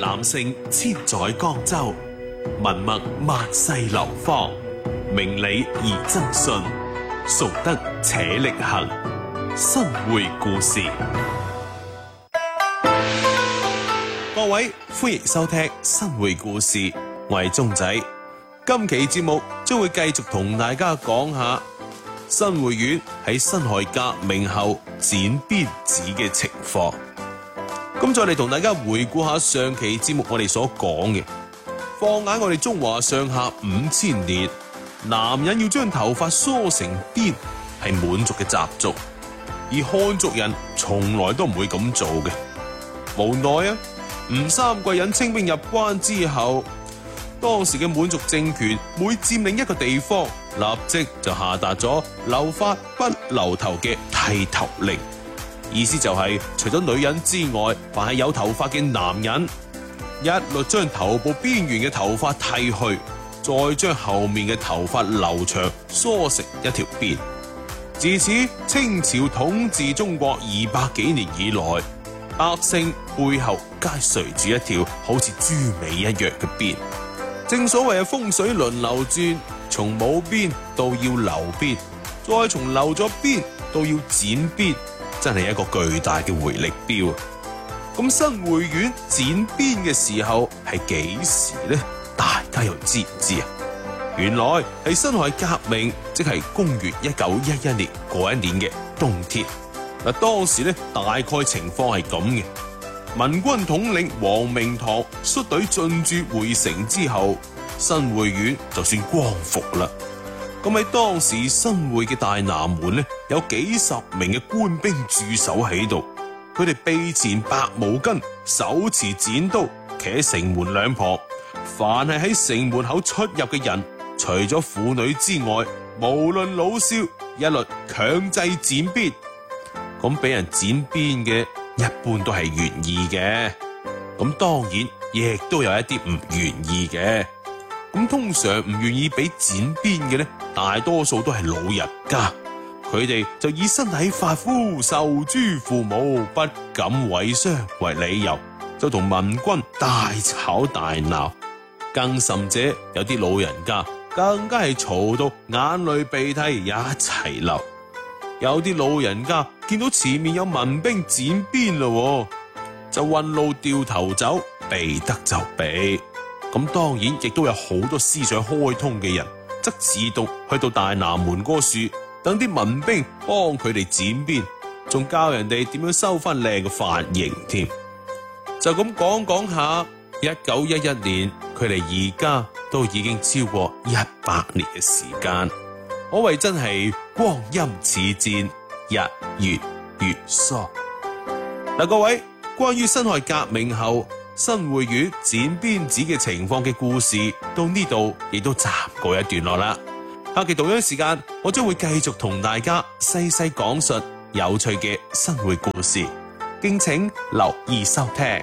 男性千載江州，文墨萬世流芳，明理而爭信，崇德且力行。新會故事，各位歡迎收聽新會故事，我係鐘仔。今期節目將會繼續同大家講下新會縣喺辛亥革命後剪辮紙嘅情況。咁再嚟同大家回顧下上期節目我哋所講嘅，放眼我哋中華上下5000年，男人要將頭髮梳成辮係滿族嘅習俗，而漢族人從來都唔會咁做嘅。無奈啊，吳三桂引清兵入關之後，當時嘅滿族政權每佔領一個地方，立即就下達咗留髮不留頭嘅剃頭令。意思就係除咗女人之外，凡係有頭髮嘅男人，一律將頭部邊緣嘅頭髮剃去，再將後面嘅頭髮留長梳成一條辮。自此，清朝統治中國200幾年以來，百姓背後皆垂住一條好似豬尾一樣嘅辮。正所謂風水輪流轉，從冇辮到要留辮，再從留咗辮到要剪辮，真係一個巨大嘅回力鏢。咁新會縣剪辮嘅時候係幾時呢？大家又知唔知啊？原來係辛亥革命，即係公元1911年嗰一年嘅冬天。嗱，當時咧大概情況係咁嘅。民軍統領黃明堂率隊進駐會城之後，新會縣就算光復啦。咁喺當時新會嘅大南門咧，有幾十名嘅官兵駐守喺度，佢哋臂前白毛巾，手持剪刀，企喺城門兩旁。凡係喺城門口出入嘅人，除咗婦女之外，無論老少，一律強制剪辮。咁俾人剪辮嘅，一般都係願意嘅。咁當然亦都有一啲唔願意嘅。咁通常唔願意俾剪辮嘅咧，大多數都係老人家。佢哋就以身體髮膚受諸父母，不敢為傷為理由，就同民軍大吵大鬧。更甚者，有啲老人家更加係嘈到眼淚鼻涕一齊流。有啲老人家見到前面有民兵剪辮咯，就運路掉頭走，避得就避。咁當然亦都有好多思想開通嘅人，則自動去到大南門嗰處，等啲民兵幫佢哋剪辮，仲教人哋點樣收翻靚嘅髮型添。就咁講下，1911年距離而家都已經超過100年嘅時間，可謂真係光陰似箭，日月如梭。嗱，各位，關於辛亥革命後新會縣剪辮紙嘅情況嘅故事，到呢度亦都暫告一段落啦。下期同樣時間，我將會繼續同大家細細講述有趣嘅新會故事，敬請留意收聽。